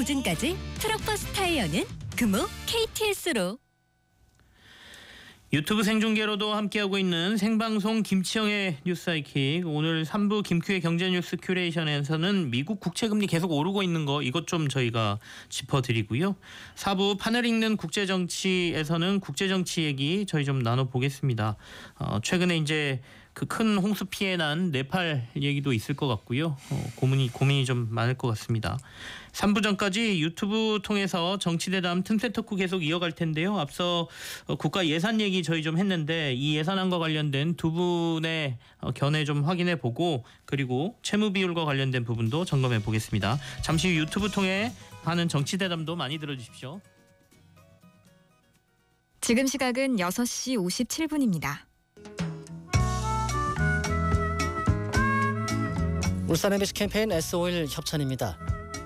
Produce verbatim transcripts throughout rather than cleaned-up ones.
보증까지 트럭버스 타이어는 금호 케이티에스로. 유튜브 생중계로도 함께하고 있는 생방송 김치영의 뉴스 하이킥. 오늘 삼 부 김큐의 경제뉴스 큐레이션에서는 미국 국채금리 계속 오르고 있는 거 이것 좀 저희가 짚어드리고요. 사 부 판을 읽는 국제정치에서는 국제정치 얘기 저희 좀 나눠보겠습니다. 어, 최근에 이제 그 큰 홍수 피해 난 네팔 얘기도 있을 것 같고요. 어, 고민이 고민이 좀 많을 것 같습니다. 삼 부 전까지 유튜브 통해서 정치대담 틈새 토크 계속 이어갈 텐데요. 앞서 어, 국가 예산 얘기 저희 좀 했는데 이 예산안과 관련된 두 분의 어, 견해 좀 확인해 보고 그리고 채무 비율과 관련된 부분도 점검해 보겠습니다. 잠시 후 유튜브 통해 하는 정치대담도 많이 들어주십시오. 지금 시각은 여섯 시 오십칠 분입니다. 울산 엠비씨 캠페인 에스오일 협찬입니다.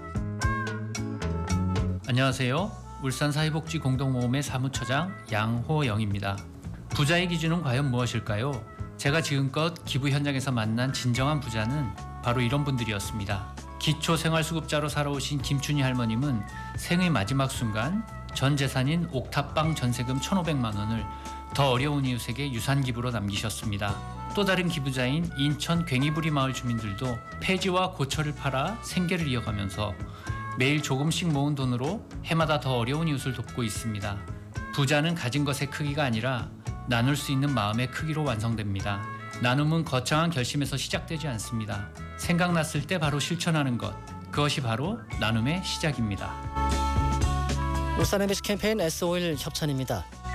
안녕하세요. 울산 사회복지공동모험의 사무처장 양호영입니다. 부자의 기준은 과연 무엇일까요? 제가 지금껏 기부 현장에서 만난 진정한 부자는 바로 이런 분들이었습니다. 기초생활수급자로 살아오신 김춘희 할머님은 생의 마지막 순간 전 재산인 옥탑방 전세금 천오백만 원을 더 어려운 이웃에게 유산 기부로 남기셨습니다. 또 다른 기부자인 인천 괭이부리 마을 주민들도 폐지와 고철을 팔아 생계를 이어가면서 매일 조금씩 모은 돈으로 해마다 더 어려운 이웃을 돕고 있습니다. 부자는 가진 것의 크기가 아니라 나눌 수 있는 마음의 크기로 완성됩니다. 나눔은 거창한 결심에서 시작되지 않습니다. 생각났을 때 바로 실천하는 것, 그것이 바로 나눔의 시작입니다. 울산 엠비씨 캠페인 에스오일 협찬입니다.